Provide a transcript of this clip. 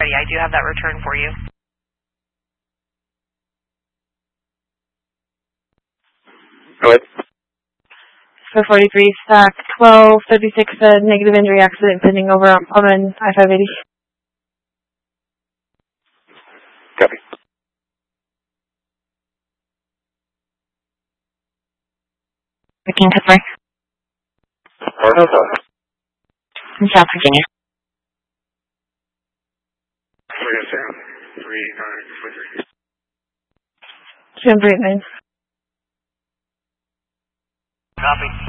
I do have that return for you. Go ahead. For 43, stack 1236, negative injury accident pending over on Pullman I-580. Copy. Again, customer. Arkansas. In South Virginia. 3943. Jim Braitman. Copy.